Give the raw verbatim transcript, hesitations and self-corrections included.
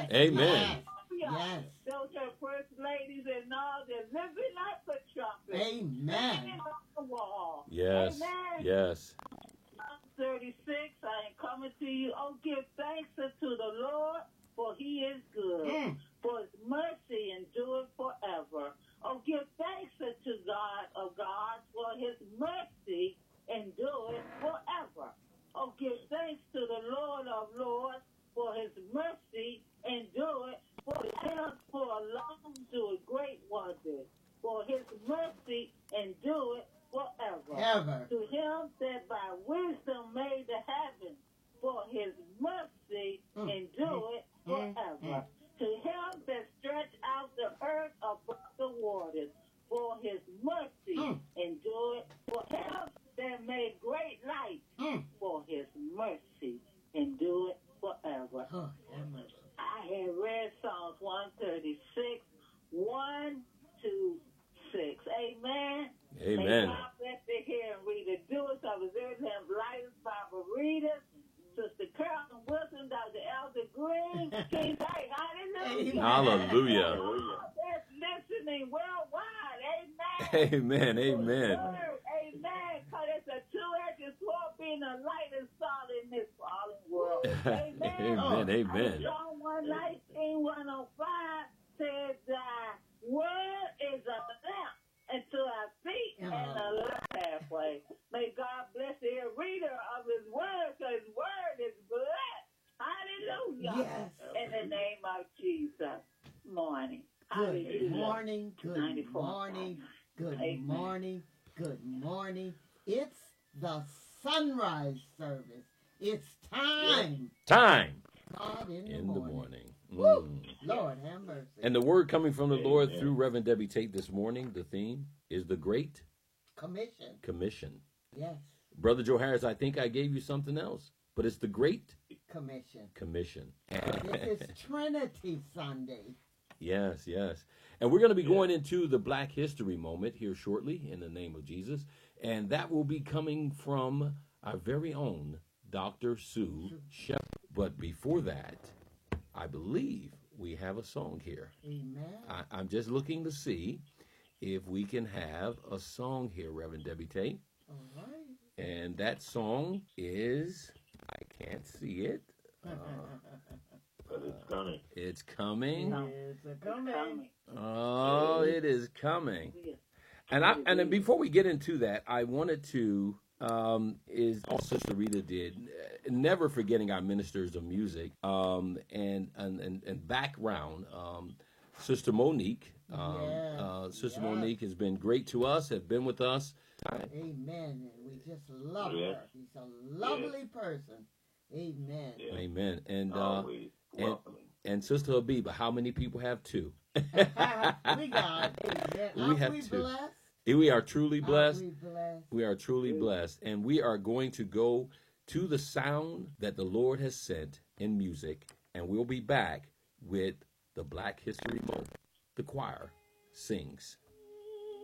Yes. Amen. Yes. Those are first ladies and all. They're living like a trumpet. Amen. Hanging on the wall. Yes. Amen. Yes. thirty-six, I am coming to you. Oh, give thanks unto the Lord, for he is good. Mm. For his mercy endureth forever. Oh, give thanks unto God of God, for his mercy endureth forever. Oh, give thanks to the Lord of Lords, for his mercy endureth forever. For long doeth great wonders. For his mercy endureth forever. Ever. To him that by wisdom made the heavens, for his mercy Mm. endureth Mm. forever. Mm. To him that stretched out the earth above the waters, for his mercy Mm. endureth forever. That made great light, Mm. for his mercy endureth forever. Oh, have mercy. I had read Psalms one thirty-six, one to six. Amen. May Amen. God bless the hear and read it. Doers of his earth and lighters, Barbara Readers, Sister Carolyn Wilson, Doctor Elder Green, King Knight. Hallelujah. Hallelujah. Oh, that's listening worldwide. Amen. Amen. Amen. Word. Amen. Because it's a two-edged sword being a light and salt in this fallen world. Amen. Amen. Amen. Psalm one nineteen, one oh five says, thy word is a lamp unto our feet and a light pathway. May God bless the reader of his word, because his word is blessed. Hallelujah. Yes. In the name of Jesus. Morning. Good Hallelujah. morning, good ninety-four. morning, good Amen. morning, good morning. It's the sunrise service. It's time. Time God in the in the morning. morning. Woo! Mm. Lord have mercy. And the word coming from the Lord Amen. through Reverend Debbie Tate this morning, the theme is the Great Commission. Commission. Yes, Brother Joe Harris, I think I gave you something else, but it's the Great commission. Commission. This is Trinity Sunday. Yes, yes. And we're going to be going into the Black History moment here shortly in the name of Jesus. And that will be coming from our very own Doctor Sue Shepherd. But before that, I believe we have a song here. Amen. I, I'm just looking to see if we can have a song here, Reverend Debbie Tate. All right. And that song is, I can't see it. Uh, But it's coming. it's coming. It's a coming. Coming. Oh, it is coming. And I and then before we get into that, I wanted to um, is also Sister Rita did, uh, never forgetting our ministers of music um, and, and and and background. Um, Sister Monique, um, Yes, uh, Sister yes. Monique has been great to us, have been with us. Amen. And we just love Yes. her. She's a lovely person. Amen. Yeah. Amen. And uh, Always and welcoming. and Sister Habiba, how many people have two? we got amen. We Aren't have we two. blessed? We are truly Aren't blessed. we blessed? We are truly blessed, and we are going to go to the sound that the Lord has sent in music, and we'll be back with the Black History Moment. The choir sings